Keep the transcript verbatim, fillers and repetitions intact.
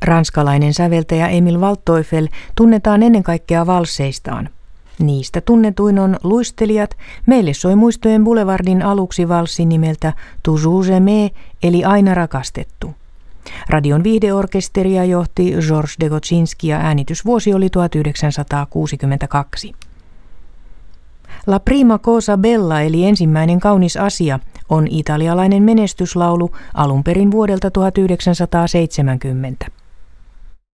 Ranskalainen säveltäjä Emil Waldteufel tunnetaan ennen kaikkea valsseistaan. Niistä tunnetuin on Luistelijat, meille soi muistojen Boulevardin aluksi valssi nimeltä Toujours aimé eli Aina rakastettu. Radion viihdeorkesteria johti Georges Degoczynski ja äänitysvuosi oli tuhatyhdeksänsataakuusikymmentäkaksi. La prima cosa bella eli ensimmäinen kaunis asia on italialainen menestyslaulu alun perin vuodelta tuhatyhdeksänsataaseitsemänkymmentä.